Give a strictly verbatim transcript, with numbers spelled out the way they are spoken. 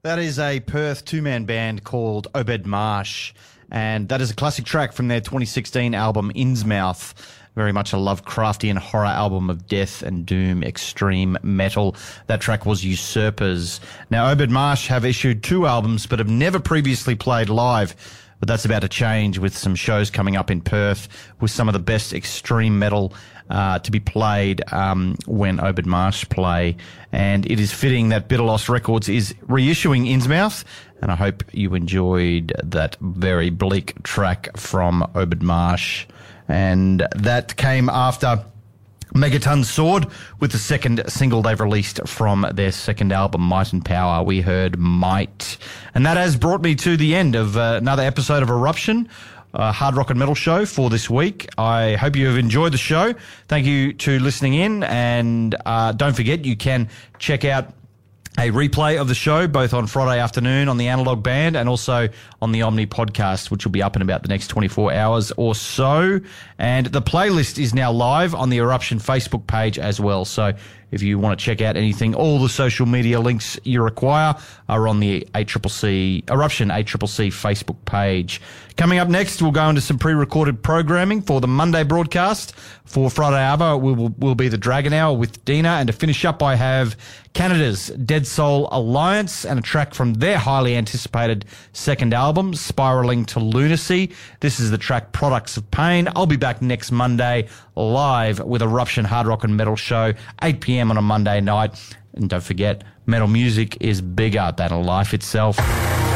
That is a Perth two-man band called Obed Marsh, and that is a classic track from their twenty sixteen album Innsmouth. Very much a Lovecraftian horror album of death and doom, extreme metal. That track was Usurpers. Now, Obed Marsh have issued two albums but have never previously played live. But that's about to change with some shows coming up in Perth with some of the best extreme metal uh, to be played um, when Obed Marsh play. And it is fitting that Bitter Lost Records is reissuing Innsmouth. And I hope you enjoyed that very bleak track from Obed Marsh. And that came after Megaton's Sword with the second single they've released from their second album, Might and Power. We heard Might. And that has brought me to the end of uh, another episode of Eruption, a hard rock and metal show for this week. I hope you have enjoyed the show. Thank you to listening in. And uh, don't forget, you can check out a replay of the show both on Friday afternoon on the Analog Band and also on the Omni podcast, which will be up in about the next twenty-four hours or so. And the playlist is now live on the Eruption Facebook page as well. So if you want to check out anything, all the social media links you require are on the A C C C, Eruption A C C C Facebook page. Coming up next, we'll go into some pre-recorded programming for the Monday broadcast. For Friday Hour, we will, will be the Dragon Hour with Dina. And to finish up, I have Canada's Dead Soul Alliance and a track from their highly anticipated second album, Spiraling to Lunacy. This is the track Products of Pain. I'll be back next Monday live with Eruption Hard Rock and Metal Show, eight p.m. on a Monday night. And don't forget, metal music is bigger than life itself.